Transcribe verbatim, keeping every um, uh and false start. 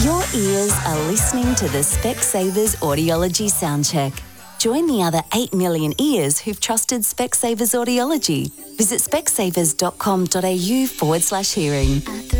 Your ears are listening to the Specsavers Audiology Soundcheck. Join the other eight million ears who've trusted Specsavers Audiology. Visit specsavers.com.au forward slash hearing.